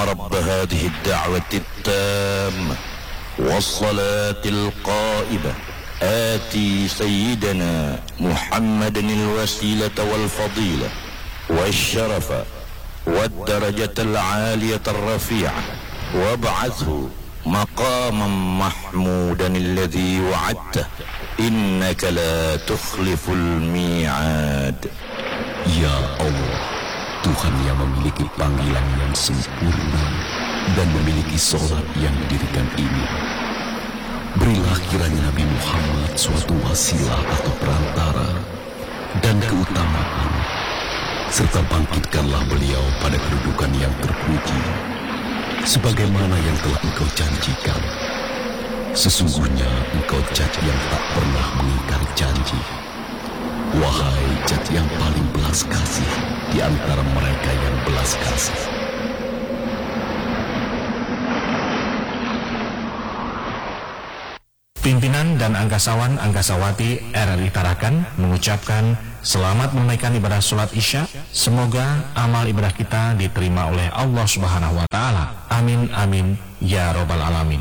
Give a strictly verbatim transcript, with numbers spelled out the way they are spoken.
رب هذه الدعوة التامة والصلاة القائمة آتي سيدنا محمدا الوسيلة والفضيلة والشرف والدرجة العالية الرفيعة وابعثه مقاما محمودا الذي وعدته إنك لا تخلف الميعاد. Ya Allah, Tuhan yang memiliki panggilan yang sempurna dan memiliki sholat yang didirikan ini, berilah kiranya Nabi Muhammad suatu wasilah atau perantara dan keutamaan, serta bangkitkanlah beliau pada kedudukan yang terpuji, sebagaimana yang telah Engkau janjikan. Sesungguhnya Engkau Zat yang tak pernah mengingkari janji. Wahai Zat yang paling belas kasih di antara mereka yang belas kasih. Pimpinan dan angkasawan angkasawati R R I Tarakan mengucapkan selamat menunaikan ibadah sholat Isya. Semoga amal ibadah kita diterima oleh Allah Subhanahu wa Ta'ala. Amin amin ya robbal alamin.